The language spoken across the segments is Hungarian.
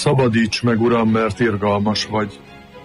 Szabadíts meg, Uram, mert irgalmas vagy.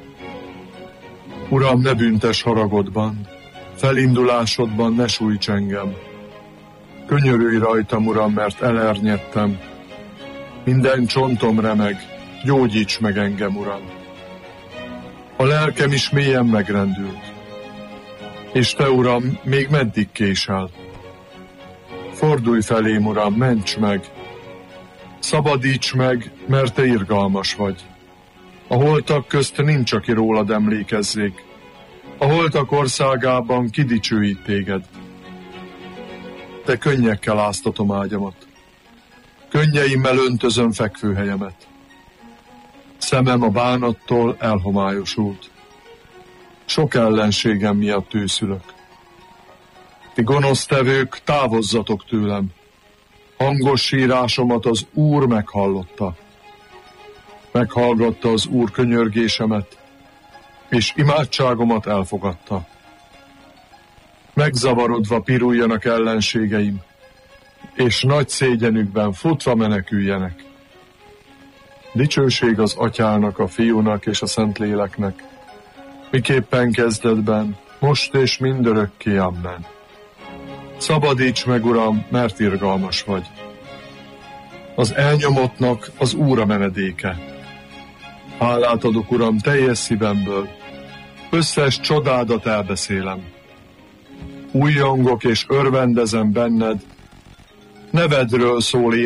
Uram, ne büntes haragodban, felindulásodban ne sújts engem. Könyörülj rajtam, Uram, mert elernyedtem. Minden csontom remeg, gyógyíts meg engem, Uram. A lelkem is mélyen megrendült. És te, Uram, még meddig késel? Fordulj felém, Uram, ments meg! Szabadíts meg, mert te irgalmas vagy. A holtak közt nincs, aki rólad emlékezzék. A holtak országában kidicsőít téged. Te könnyekkel áztatom ágyamat. Könnyeimmel öntözöm fekvőhelyemet. Szemem a bánattól elhomályosult. Sok ellenségem miatt őszülök. Ti gonosztevők, távozzatok tőlem. Hangos sírásomat az Úr meghallotta. Meghallgatta az Úr könyörgésemet, és imádságomat elfogadta. Megzavarodva piruljanak ellenségeim, és nagy szégyenükben futva meneküljenek. Dicsőség az Atyának, a Fiúnak és a Szentléleknek, miképpen kezdetben, most és mindörökké, amen. Szabadíts meg, Uram, mert irgalmas vagy. Az elnyomottnak az Úr a menedéke. Hálát adok, Uram, teljes szívemből, összes csodádat elbeszélem. Újjongok és örvendezem benned, nevedről szól